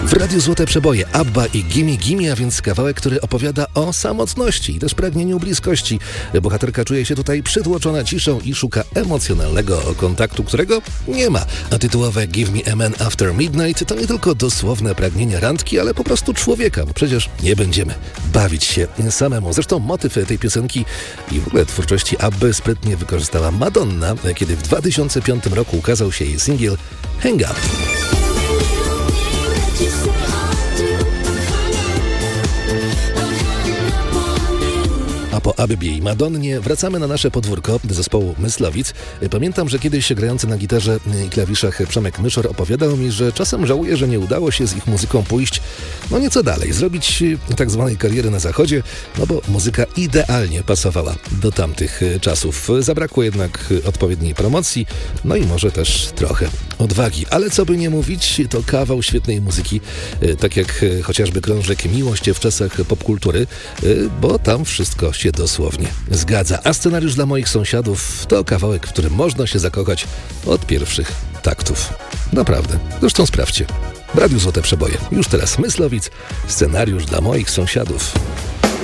W Radiu Złote Przeboje Abba i Gimme Gimme, a więc kawałek, który opowiada o samotności i też pragnieniu bliskości. Bohaterka czuje się tutaj przytłoczona ciszą i szuka emocjonalnego kontaktu, którego nie ma. A tytułowe Give Me a Man After Midnight to nie tylko dosłowne pragnienie randki, ale po prostu człowieka, bo przecież nie będziemy bawić się samemu. Zresztą motyw tej piosenki i w ogóle twórczości Abby sprytnie wykorzystała Madonna, kiedy w 2005 roku ukazał się jej singiel Hang Up. A po Abbie i Madonnie wracamy na nasze podwórko zespołu Myslowic. Pamiętam, że kiedyś grający na gitarze i klawiszach Przemek Myszor opowiadał mi, że czasem żałuje, że nie udało się z ich muzyką pójść nieco dalej, zrobić tak zwanej kariery na zachodzie, bo muzyka idealnie pasowała do tamtych czasów. Zabrakło jednak odpowiedniej promocji, i może też trochę odwagi. Ale co by nie mówić, to kawał świetnej muzyki, tak jak chociażby krążek Miłość w czasach popkultury, bo tam wszystko się dosłownie zgadza. A scenariusz dla moich sąsiadów to kawałek, w którym można się zakochać od pierwszych taktów. Naprawdę. Zresztą sprawdźcie. W Radiu Złote Przeboje. Już teraz Myslowic. Scenariusz dla moich sąsiadów.